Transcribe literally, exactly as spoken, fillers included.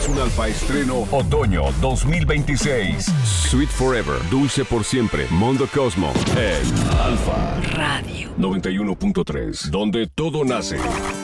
es un alfa estreno Otoño dos mil veintiséis. Sweet Forever, dulce por siempre, Mondo Cosmo, en Alfa Radio noventa y uno punto tres, donde todo nace.